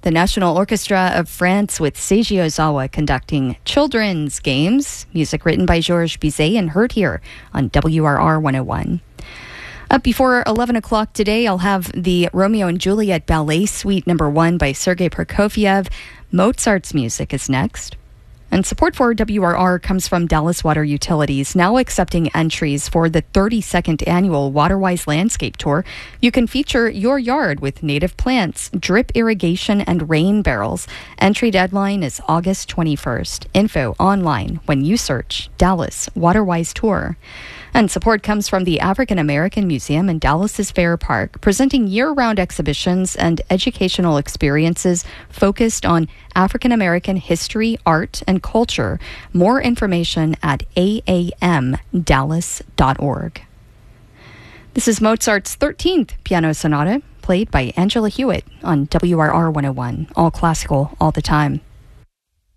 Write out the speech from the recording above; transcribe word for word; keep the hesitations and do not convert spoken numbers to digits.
The National Orchestra of France with Seiji Ozawa conducting children's games. Music written by Georges Bizet and heard here on W R R one oh one. Up before eleven o'clock today, I'll have the Romeo and Juliet Ballet Suite number one by Sergei Prokofiev. Mozart's music is next. And support for W R R comes from Dallas Water Utilities, now accepting entries for the thirty-second annual Waterwise Landscape Tour. You can feature your yard with native plants, drip irrigation, and rain barrels. Entry deadline is August twenty-first. Info online when you search Dallas Waterwise Tour. And support comes from the African American Museum in Dallas's Fair Park, presenting year-round exhibitions and educational experiences focused on African American history, art, and culture. More information at a a m dallas dot org. This is Mozart's thirteenth Piano Sonata, played by Angela Hewitt on W R R one oh one. All classical, all the time.